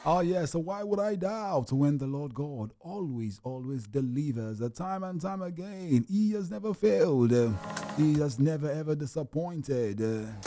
Oh, yeah. So why would I doubt when the Lord God always delivers time and time again? He has never failed. He has never ever disappointed.